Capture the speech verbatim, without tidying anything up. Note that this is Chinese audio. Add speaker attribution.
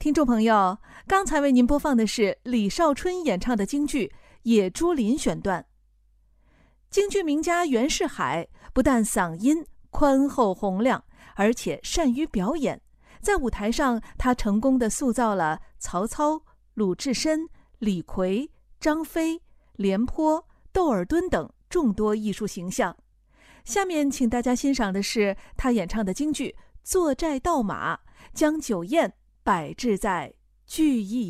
Speaker 1: 听众朋友，刚才为您播放的是李少春演唱的京剧《野猪林》选段。京剧名家袁世海不但嗓音宽厚洪亮，而且善于表演。在舞台上，他成功地塑造了曹操、鲁智深、李逵、张飞、廉颇、窦尔敦等众多艺术形象。下面请大家欣赏的是他演唱的京剧《坐寨盗马》，将酒宴摆置在聚义